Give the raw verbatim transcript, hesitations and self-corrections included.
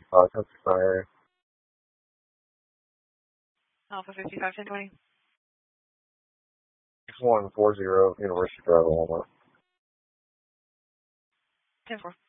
fifty-five, ten sixty-nine area. Alpha fifty-five, ten twenty. six one four zero, University Drive, Walmart. ten four.